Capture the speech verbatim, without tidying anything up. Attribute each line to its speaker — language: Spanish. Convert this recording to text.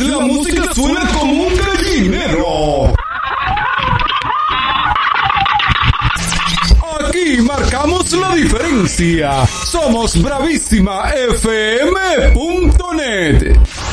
Speaker 1: la música suena como un gallinero. Aquí marcamos la diferencia. Somos Bravísima F M punto net.